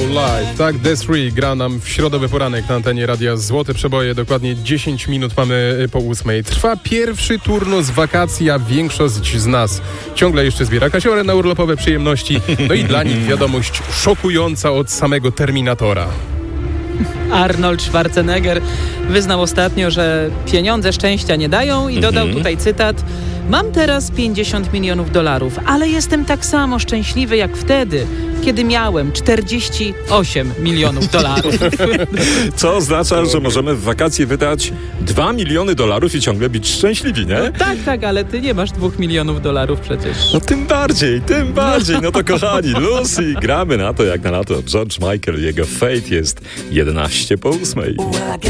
Live. Tak, The Three gra nam w środowy poranek na antenie Radia Złote Przeboje. Dokładnie 10 minut mamy po 8. Trwa pierwszy turnus wakacji, a większość z nas ciągle jeszcze zbiera kasiorę na urlopowe przyjemności. No i dla nich wiadomość szokująca od samego Terminatora. Arnold Schwarzenegger wyznał ostatnio, że pieniądze szczęścia nie dają i dodał tutaj cytat: mam teraz $50 milionów, ale jestem tak samo szczęśliwy jak wtedy, kiedy miałem $48 milionów. Co oznacza, że możemy w wakacje wydać $2 miliony i ciągle być szczęśliwi, nie? Tak, ale ty nie masz $2 milionów przecież. No tym bardziej. No to kochani, Lucy, gramy na to jak na to. George Michael, jego Fate jest 11 po 8.